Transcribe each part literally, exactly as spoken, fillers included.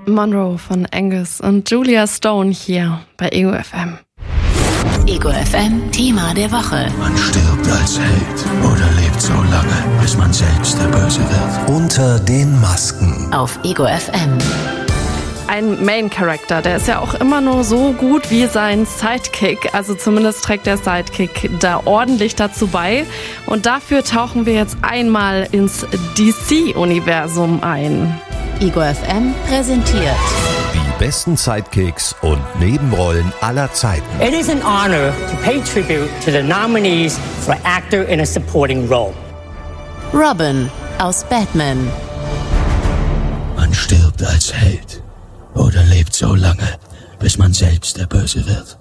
Monroe von Angus und Julia Stone hier bei Ego F M. Ego F M Thema der Woche. Man stirbt als Held oder lebt so lange, bis man selbst der Böse wird. Unter den Masken. Auf Ego F M. Ein Main-Character, der ist ja auch immer nur so gut wie sein Sidekick. Also zumindest trägt der Sidekick da ordentlich dazu bei. Und dafür tauchen wir jetzt einmal ins D C-Universum ein. Ego F M präsentiert die besten Sidekicks und Nebenrollen aller Zeiten. It is an honor to pay tribute to the nominees for actor in a supporting role. Robin aus Batman. Man stirbt als Held oder lebt so lange, bis man selbst der Böse wird.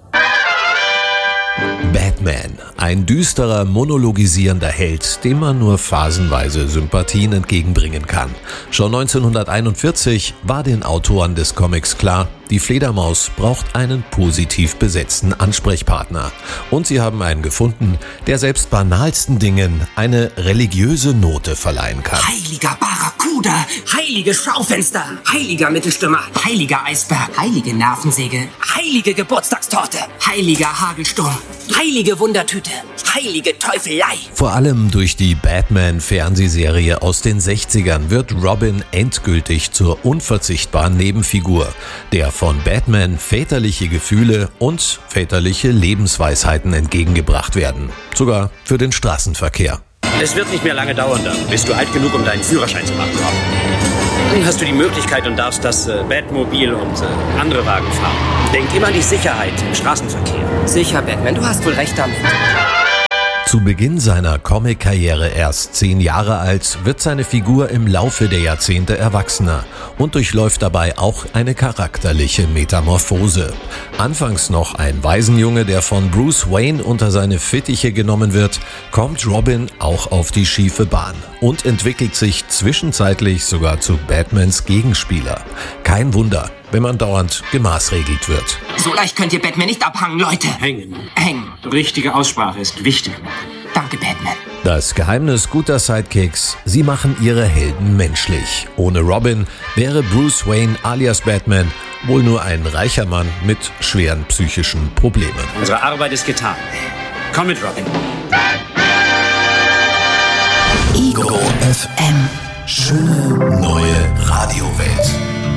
Batman, ein düsterer, monologisierender Held, dem man nur phasenweise Sympathien entgegenbringen kann. Schon neunzehnhunderteinundvierzig war den Autoren des Comics klar, die Fledermaus braucht einen positiv besetzten Ansprechpartner. Und sie haben einen gefunden, der selbst banalsten Dingen eine religiöse Note verleihen kann. Heiliger Barracuda, heilige Schaufenster, heiliger Mittelstürmer, heiliger Eisberg, heilige Nervensäge, heilige Geburtstagstorte, heiliger Hagelsturm, heilige Wundertüte, heilige Teufelei. Vor allem durch die Batman-Fernsehserie aus den sechzigern wird Robin endgültig zur unverzichtbaren Nebenfigur, der von Batman väterliche Gefühle und väterliche Lebensweisheiten entgegengebracht werden. Sogar für den Straßenverkehr. Es wird nicht mehr lange dauern, dann bist du alt genug, um deinen Führerschein zu machen. Dann hast du die Möglichkeit und darfst das äh, Batmobil und äh, andere Wagen fahren. Denk immer an die Sicherheit im Straßenverkehr. Sicher, Batman, du hast wohl recht damit. Zu Beginn seiner Comic-Karriere erst zehn Jahre alt, wird seine Figur im Laufe der Jahrzehnte erwachsener und durchläuft dabei auch eine charakterliche Metamorphose. Anfangs noch ein Waisenjunge, der von Bruce Wayne unter seine Fittiche genommen wird, kommt Robin auch auf die schiefe Bahn und entwickelt sich zwischenzeitlich sogar zu Batmans Gegenspieler. Kein Wunder, wenn man dauernd gemaßregelt wird. So leicht könnt ihr Batman nicht abhangen, Leute. Hängen. Hängen. Richtige Aussprache ist wichtig. Danke, Batman. Das Geheimnis guter Sidekicks, sie machen ihre Helden menschlich. Ohne Robin wäre Bruce Wayne alias Batman wohl nur ein reicher Mann mit schweren psychischen Problemen. Unsere Arbeit ist getan. Komm mit, Robin. Ego F M. Schöne neue Radiowelt.